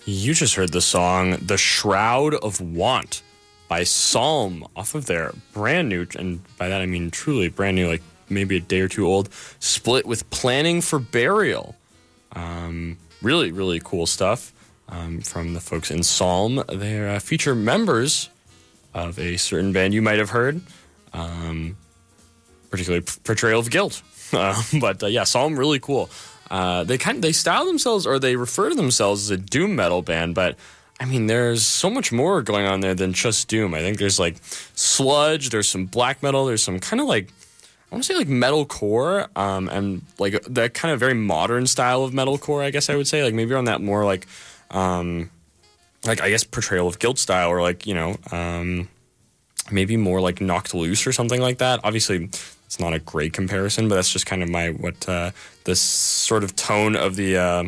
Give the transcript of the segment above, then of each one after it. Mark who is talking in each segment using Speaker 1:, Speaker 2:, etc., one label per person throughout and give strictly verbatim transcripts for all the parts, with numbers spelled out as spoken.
Speaker 1: You just heard the song The Shroud of Want by Psalm off of their brand new, and by that I mean truly brand new, like maybe a day or two old, split with Planning for Burial. Um, really, really cool stuff um, from the folks in Psalm. They uh, feature members of a certain band you might have heard, um, particularly Portrayal of Guilt. Uh, but uh, yeah, Psalm, really cool. Uh, they kind of, they style themselves, or they refer to themselves as a doom metal band, but I mean, there's so much more going on there than just doom. I think there's like sludge, there's some black metal, there's some kind of like, I want to say like metalcore, um, and like that kind of very modern style of metalcore, I guess I would say, like maybe on that more like, um, like I guess Portrayal of Guilt style, or like, you know, um, maybe more like Knocked Loose or something like that. Obviously, it's not a great comparison, but that's just kind of my what uh, this sort of tone of the uh,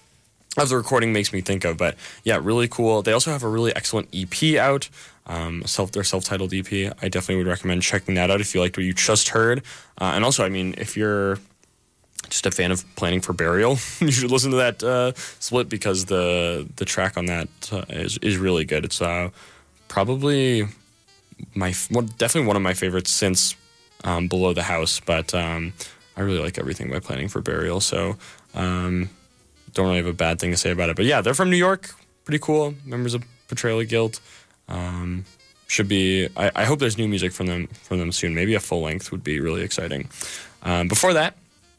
Speaker 1: of the recording makes me think of. But yeah, really cool. They also have a really excellent E P out, um, self their self-titled E P. I definitely would recommend checking that out if you liked what you just heard. Uh, and also, I mean, if you're just a fan of Planning for Burial, you should listen to that uh, split, because the the track on that uh, is is really good. It's uh, probably my well, definitely one of my favorites since um, Below the House. But um, I really like everything by Planning for Burial, so um, don't really have a bad thing to say about it. But yeah, they're from New York, pretty cool. Members of Portrayal of Guilt. Um, should be. I, I hope there's new music from them from them soon. Maybe a full length would be really exciting. Um, before that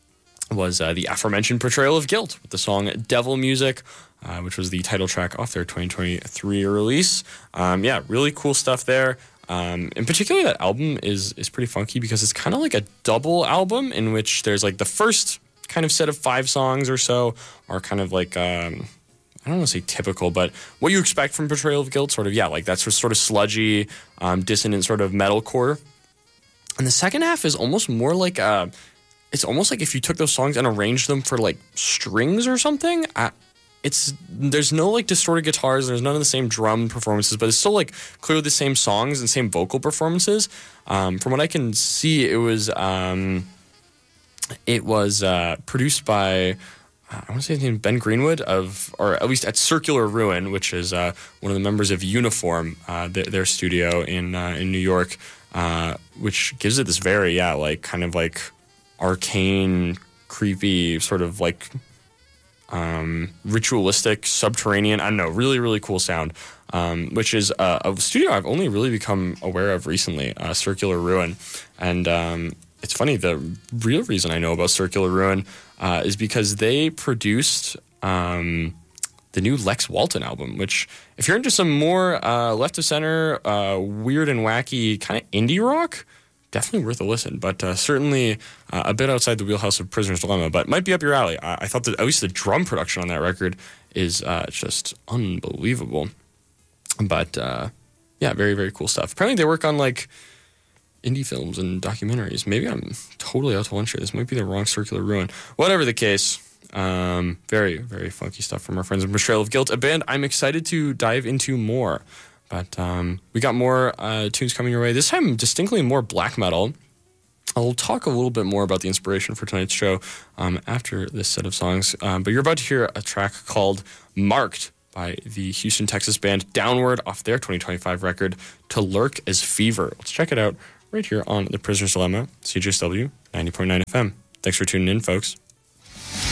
Speaker 1: was uh, the aforementioned Portrayal of Guilt with the song Devil Music, uh, which was the title track off their twenty twenty-three release. Um, yeah, really cool stuff there. Um, in particular, that album is is pretty funky because it's kind of like a double album in which there's like the first kind of set of five songs or so are kind of like, um, I don't want to say typical, but what you expect from Portrayal of Guilt, sort of, yeah, like that's sort of sludgy, um, dissonant sort of metalcore. And the second half is almost more like a, it's almost like if you took those songs and arranged them for like strings or something. I, it's there's no like distorted guitars, there's none of the same drum performances, but it's still like clearly the same songs and same vocal performances. Um, from what I can see, it was um, it was uh, produced by uh, I want to say his name Ben Greenwood of, or at least at Circular Ruin, which is uh, one of the members of Uniform, uh, their, their studio in uh, in New York, uh, which gives it this very yeah like kind of like arcane, creepy sort of like um, ritualistic, subterranean, I don't know, really, really cool sound, um, which is uh, a studio I've only really become aware of recently, uh, Circular Ruin. And um, it's funny, the real reason I know about Circular Ruin uh, is because they produced um, the new Lex Walton album, which if you're into some more uh, left of center, uh, weird and wacky kind of indie rock, definitely worth a listen, but uh, certainly uh, a bit outside the wheelhouse of Prisoner's Dilemma, but might be up your alley. I, I thought that at least the drum production on that record is uh, just unbelievable. But uh, yeah, very, very cool stuff. Apparently they work on like indie films and documentaries. Maybe I'm totally out to lunch here. This might be the wrong Circular Ruin. Whatever the case, um, very, very funky stuff from our friends in Portrayal of Guilt, a band I'm excited to dive into more. But um, we got more uh, tunes coming your way. This time, distinctly more black metal. I'll talk a little bit more about the inspiration for tonight's show um, after this set of songs. Um, but you're about to hear a track called Marked by the Houston, Texas band Downward off their twenty twenty-five record, To Lurk as Fever. Let's check it out right here on The Prisoner's Dilemma, C J S W ninety point nine F M. Thanks for tuning in, folks.